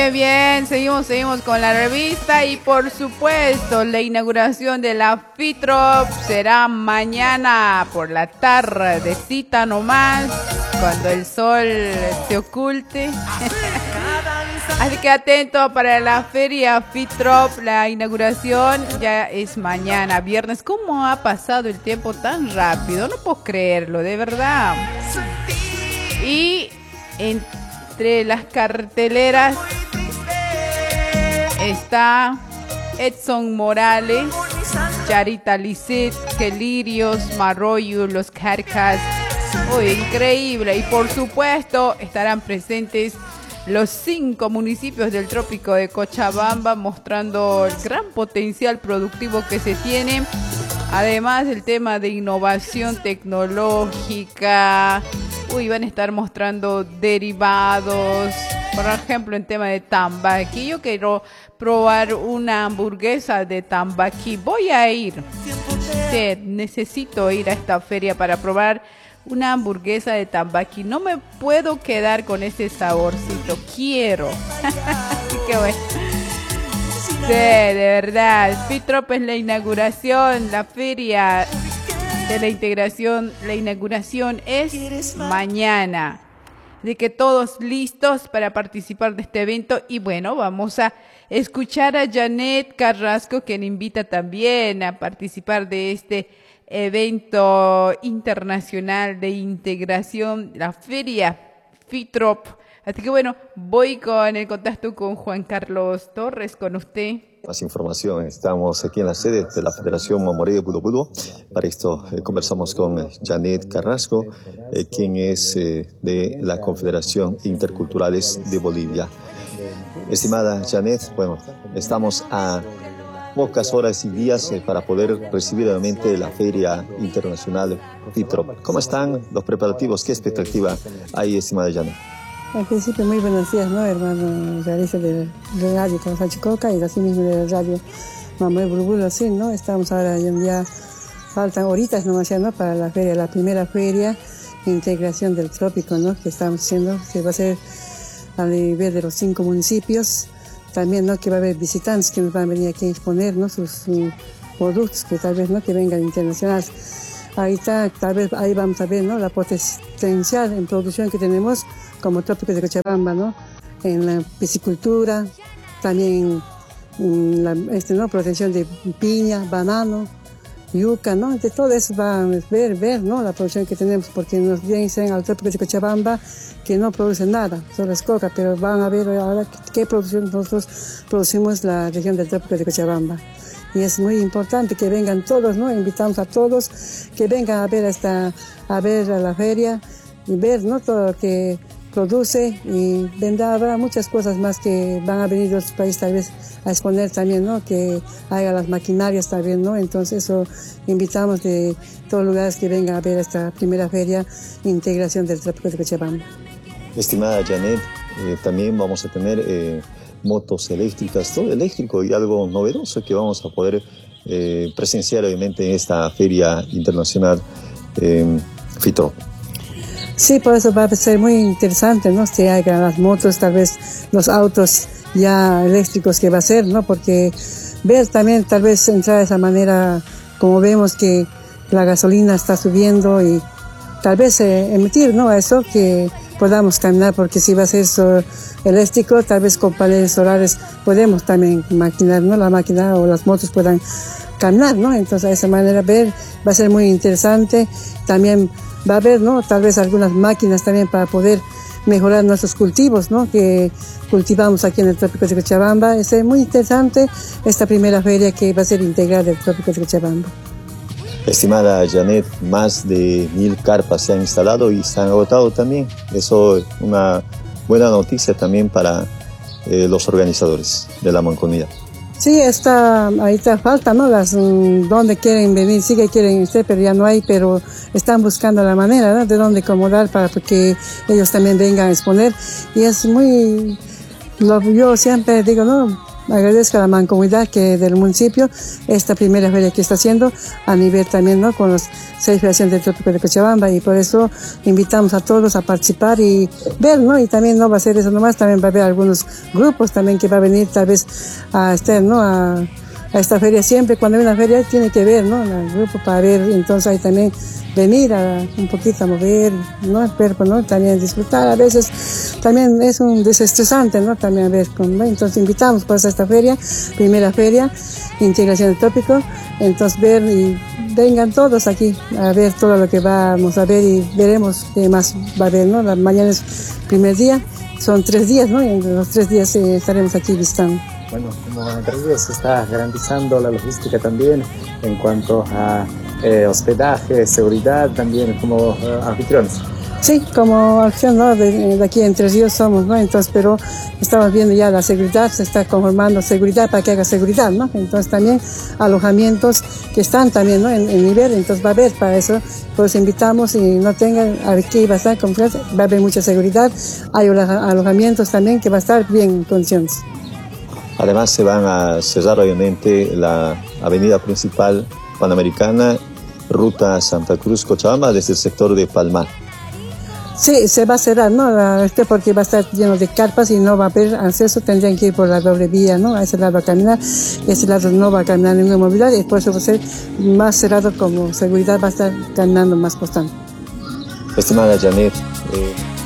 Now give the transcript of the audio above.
bien, seguimos con la revista y por supuesto la inauguración de la FITROP será mañana por la tardecita nomás, cuando el sol se oculte. Así que atento para la feria FITROP, la inauguración ya es mañana, viernes. ¿Cómo ha pasado el tiempo tan rápido? No puedo creerlo, de verdad. Y entre las carteleras está Edson Morales, Charita Lisset, Kelirios, Marroyo, Los Carcas. Uy, increíble. Y por supuesto estarán presentes los 5 municipios del trópico de Cochabamba, mostrando el gran potencial productivo que se tiene. Además, el tema de innovación tecnológica. Van a estar mostrando derivados. Por ejemplo, en tema de tambaqui. Yo quiero probar una hamburguesa de tambaqui. Voy a ir. Sí, necesito ir a esta feria para probar una hamburguesa de tambaqui. No me puedo quedar con ese saborcito. Quiero. Qué bueno. Sí, de verdad. FITROP es la inauguración, la feria de la integración. La inauguración es mañana. De que todos listos para participar de este evento. Y bueno, vamos a escuchar a Janet Carrasco, quien invita también a participar de este evento internacional de integración, la feria FITROP. Así que bueno, voy con el contacto con Juan Carlos Torres, con usted. Más información, estamos aquí en la sede de la Federación Mamoré Pulo Pulo. Para esto conversamos con Janet Carrasco, quien es de la Confederación Interculturales de Bolivia. Estimada Janet, bueno, estamos a pocas horas y días para poder recibir nuevamente la Feria Internacional FITROP. ¿Cómo están los preparativos? ¿Qué expectativa hay, estimada Janet? Al principio, muy buenos días, ¿no, hermano? Realiza de radio Casachicoca y así mismo de radio Mamá de Bulbul, así, ¿no? Estamos ahora ya faltan horitas nomás ya, ¿no? Para la feria, la primera feria de integración del trópico, ¿no? Que estamos haciendo, que va a ser a nivel de los 5 municipios. También, ¿no? Que va a haber visitantes que nos van a venir aquí a exponer, ¿no? Sus productos, que tal vez, ¿no? Que vengan internacionales. Ahí está, tal vez ahí vamos a ver, ¿no? La potencial en producción que tenemos como trópico de Cochabamba, ¿no? En la piscicultura, también la ¿no? Producción de piña, banano, yuca, ¿no? De todo eso van a ver, ¿no? La producción que tenemos, porque nos dicen al trópico de Cochabamba que no produce nada, solo es coca, pero van a ver ahora qué producción nosotros producimos la región del trópico de Cochabamba. Y es muy importante que vengan todos, ¿no? Invitamos a todos que vengan a ver a la feria y ver, ¿no? Todo lo que produce, y habrá muchas cosas más que van a venir de otros países tal vez a exponer también, ¿no? Que haya las maquinarias también, ¿no? Entonces eso invitamos de todos los lugares que vengan a ver esta primera feria integración del trópico de Cochabamba. Estimada Janet, también vamos a tener motos eléctricas, todo eléctrico y algo novedoso que vamos a poder presenciar obviamente en esta feria internacional FITROP. Sí, por eso va a ser muy interesante, ¿no? Si hay las motos, tal vez los autos ya eléctricos que va a ser, ¿no? Porque ver también, tal vez entrar de esa manera, como vemos que la gasolina está subiendo, y tal vez emitir, ¿no? Eso que podamos caminar, porque si va a ser eléctrico, tal vez con paneles solares podemos también maquinar, ¿no? La máquina o las motos puedan caminar, ¿no? Entonces de esa manera ver va a ser muy interesante. También va a haber, ¿no? Tal vez algunas máquinas también para poder mejorar nuestros cultivos, ¿no? Que cultivamos aquí en el trópico de Cochabamba. Es muy interesante esta primera feria que va a ser integral del trópico de Cochabamba. Estimada Janet, más de 1000 carpas se han instalado y se han agotado también. Eso es una buena noticia también para los organizadores de la mancomunidad. Sí, ahí está falta, ¿no? Donde quieren venir, sí que quieren estar, pero ya no hay, pero están buscando la manera, ¿no? De dónde acomodar para que ellos también vengan a exponer. Y es yo siempre digo, ¿no? agradezco a la mancomunidad del municipio esta primera feria que está haciendo a nivel también, ¿no?, con las 6 federaciones del Trópico de Cochabamba, y por eso invitamos a todos a participar y ver, ¿no? Y también no va a ser eso nomás, también va a haber algunos grupos también que va a venir tal vez a estar, ¿no?, a esta feria. Siempre cuando hay una feria tiene que ver, ¿no?, el grupo para ver, entonces ahí también venir a un poquito a mover, ¿no?, el cuerpo, ¿no?, también disfrutar. A veces también es un desestresante, ¿no?, también a ver, ¿no? Entonces invitamos pues a esta feria, primera feria, Integración del Trópico, entonces ver y vengan todos aquí a ver todo lo que vamos a ver y veremos qué más va a haber, ¿no? Mañana es primer día, son 3 días, ¿no? Y en los 3 días estaremos aquí visitando. Bueno, como empresa se está garantizando la logística también en cuanto a hospedaje, seguridad también como anfitriones. Sí, como acción, ¿no?, de aquí en Tres Ríos somos, ¿no? Entonces, pero estamos viendo ya la seguridad, se está conformando seguridad para que haga seguridad, ¿no? Entonces también alojamientos que están también, ¿no?, en nivel, entonces va a haber para eso, pues invitamos y no tengan, aquí va a estar confianza, va a haber mucha seguridad, hay alojamientos también que va a estar bien en condiciones. Además se van a cerrar obviamente la avenida principal panamericana, ruta Santa Cruz-Cochabamba desde el sector de Palmar. Sí, se va a cerrar, ¿no?, porque va a estar lleno de carpas y no va a haber acceso, tendrían que ir por la doble vía, ¿no?, a ese lado a caminar, ese lado no va a caminar ninguna movilidad y por eso va a ser más cerrado, como seguridad va a estar caminando más constante. Estimada Janet,